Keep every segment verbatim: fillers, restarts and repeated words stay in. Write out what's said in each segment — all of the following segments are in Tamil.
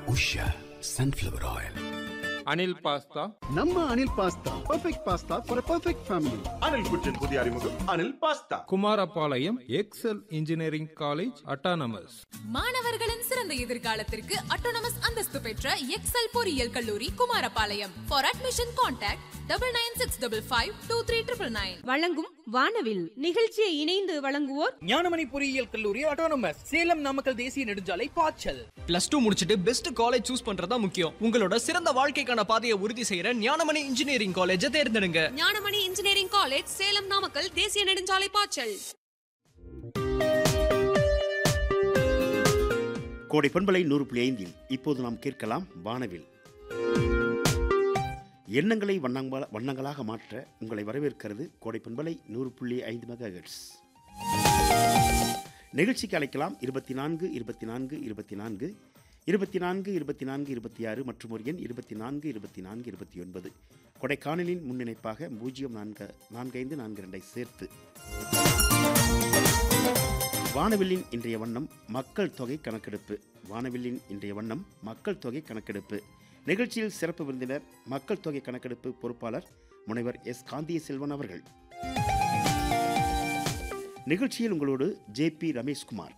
Usha sunflower oil. Anil pasta நம்ம Anil pasta perfect pasta for perfect family. Anil குச்சின் புதிய அறிமுகம் Anil pasta. Kumarapalayam XL engineering college autonomous. மாணவர்களின் சிறந்த எதிர்காலத்திற்கு அட்டானமஸ் அந்தஸ்து பெற்ற எக்ஸல் பொறியியல் கல்லூரி Kumarapalayam. For admission contact double nine six double five two three triple nine. வழங்கும் வானவில் நிகழ்ச்சியை இணைந்து வழங்குவோர் ஞானமணி பொறியியல் கல்லூரி அட்டானமஸ் சேலம் நாமக்கல் தேசிய நெடுஞ்சாலை பாய்ச்சல். பிளஸ் டூ முடிச்சிட்டு பெஸ்ட் காலேஜ் சூஸ் பண்றதா முக்கியம். உங்களோட சிறந்த வாழ்க்கைக்கான பாதையை உறுதி செய்யற ஞானமணி இன்ஜினியரிங் காலேஜை தேர்ந்தெடுங்க. ஞானமணி இன்ஜினியரிங் காலேஜ் சேலம் நாமக்கல் தேசிய நெடுஞ்சாலை பாய்ச்சல். கோடை பண்பலை நூறு புள்ளி ஐந்தில் இப்போது நாம் கேட்கலாம் வானவில். எண்ணங்களை வண்ணங்கள வண்ணங்களாக மாற்ற உங்களை வரவேற்கிறது கோடை பண்பலை நூறு புள்ளி ஐந்து மெகாஹெர்ட்ஸ். நிகழ்ச்சிக்கு அழைக்கலாம் இருபத்தி நான்கு இருபத்தி நான்கு இருபத்தி நான்கு இருபத்தி நான்கு இருபத்தி நான்கு இருபத்தி ஆறு மற்றும் ஒரு எண் இருபத்தி நான்கு இருபத்தி நான்கு இருபத்தி ஒன்பது. கொடைக்கானலின் முன்னிணைப்பாக பூஜ்ஜியம் நான்கு நான்கு ஐந்து நான்கு ரெண்டை சேர்த்து. வானவில்லின் இன்றைய வண்ணம் மக்கள் தொகை கணக்கெடுப்பு. வானவில்லின் இன்றைய வண்ணம் மக்கள் தொகை கணக்கெடுப்பு. நிகழ்ச்சியில் சிறப்பு விருந்தினர் மக்கள் தொகை கணக்கெடுப்பு பொறுப்பாளர் முனைவர் எஸ் காந்திய செல்வன் அவர்கள். நிகழ்ச்சியில் உங்களோடு ஜே பி ரமேஷ்குமார்.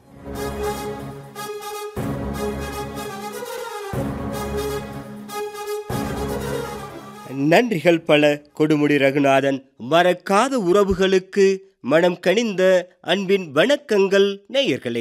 நன்றிகள் பல கொடுமுடி ரகுநாதன். மறக்காத உறவுகளுக்கு மனம் கனிந்த அன்பின் வணக்கங்கள் நேயர்களே.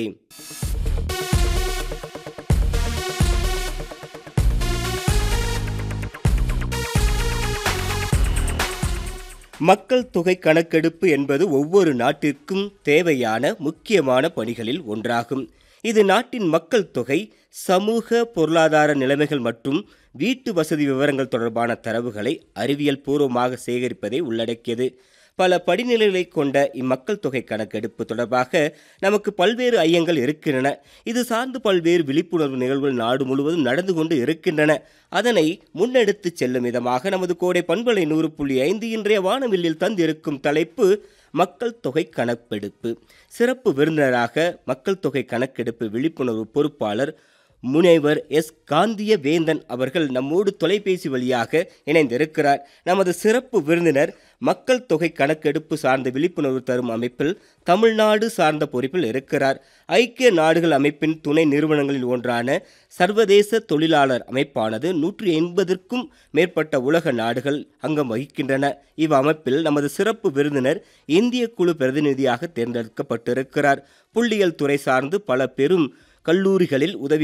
மக்கள் தொகை கணக்கெடுப்பு என்பது ஒவ்வொரு நாட்டிற்கும் தேவையான முக்கியமான பணிகளில் ஒன்றாகும். இது நாட்டின் மக்கள் தொகை, சமூக பொருளாதார நிலைமைகள் மற்றும் வீட்டு வசதி விவரங்கள் தொடர்பான தரவுகளை அறிவியல் பூர்வமாக சேகரிப்பதை உள்ளடக்கியது. பல படிநிலைகளை கொண்ட இம்மக்கள் தொகை கணக்கெடுப்பு தொடர்பாக நமக்கு பல்வேறு ஐயங்கள் இருக்கின்றன. இது சார்ந்து பல்வேறு விழிப்புணர்வு நிகழ்வுகள் நாடு முழுவதும் நடந்து கொண்டு இருக்கின்றன. அதனை முன்னெடுத்து செல்லும் விதமாக நமது கோடை பண்பலை நூறு புள்ளி ஐந்து இன்றைய வானவில்லில் தந்திருக்கும் தலைப்பு மக்கள் தொகை கணக்கெடுப்பு. சிறப்பு விருந்தினராக மக்கள் தொகை கணக்கெடுப்பு விழிப்புணர்வு பொறுப்பாளர் முனைவர் எஸ் காந்திய வேந்தன் அவர்கள் நம்மோடு தொலைபேசி வழியாக இணைந்திருக்கிறார். நமது சிறப்பு விருந்தினர் மக்கள் தொகை கணக்கெடுப்பு சார்ந்த விழிப்புணர்வு தரும் அமைப்பில் தமிழ்நாடு சார்ந்த பொறுப்பில் இருக்கிறார். ஐக்கிய நாடுகள் அமைப்பின் துணை நிறுவனங்களில் ஒன்றான சர்வதேச தொழிலாளர் அமைப்பானது நூற்றி எண்பதற்கும் மேற்பட்ட உலக நாடுகள் அங்கம் வகிக்கின்றன. இவ் அமைப்பில் நமது சிறப்பு விருந்தினர் இந்திய குழு பிரதிநிதியாக தேர்ந்தெடுக்கப்பட்டிருக்கிறார். புள்ளியியல் துறை சார்ந்து பல பெரும் கல்லூரிகளில் உதவி